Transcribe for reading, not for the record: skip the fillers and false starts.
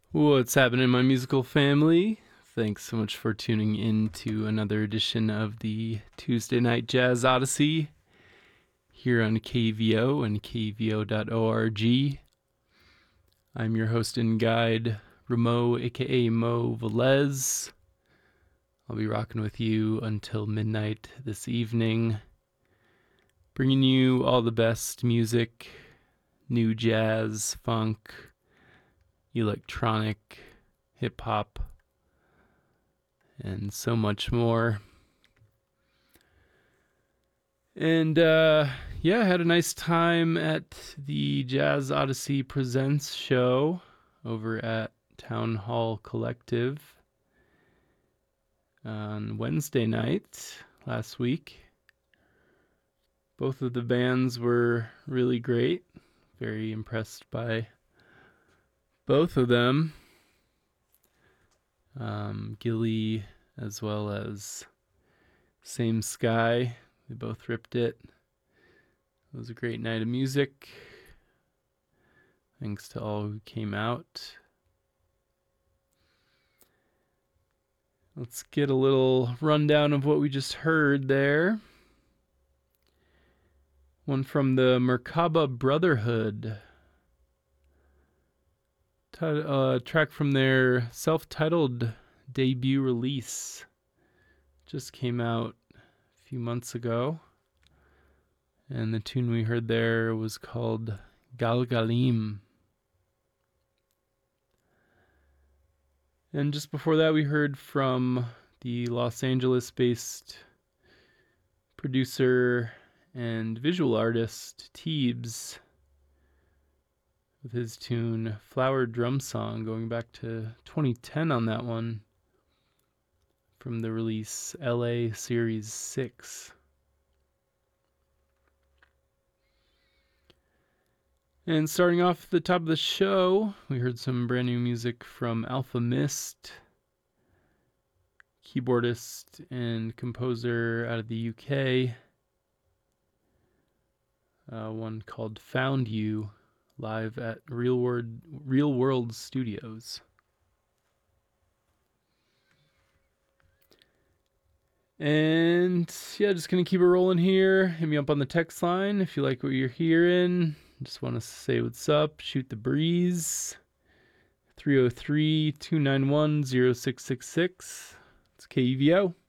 What's happening, my musical family? Thanks so much for tuning in to another edition of the Tuesday Night Jazz Odyssey here on KVO and kvo.org. I'm your host and guide, Ramo, aka Mo Velez. I'll be rocking with you until midnight this evening, bringing you all the best music, new jazz, funk, electronic, hip hop, and so much more. And I had a nice time at the Jazz Odyssey Presents show over at Town Hall Collective on Wednesday night last week. Both of the bands were really great. Very impressed by both of them. Gilly as well as Same Sky. They both ripped it. It was a great night of music. Thanks to all who came out. Let's get a little rundown of what we just heard there. One from the Merkaba Brotherhood. Track from their self-titled debut release. Just came out a few months ago. And the tune we heard there was called Galgalim. And just before that, we heard from the Los Angeles-based producer and visual artist Teebs with his tune Flower Drum Song, going back to 2010 on that one, from the release LA Series 6. And starting off at the top of the show, we heard some brand new music from Alpha Mist, keyboardist and composer out of the UK. One called Found You, live at Real World Studios. And just gonna keep it rolling here. Hit me up on the text line if you like what you're hearing. Just want to say what's up. Shoot the breeze. 303-291-0666. It's KVO.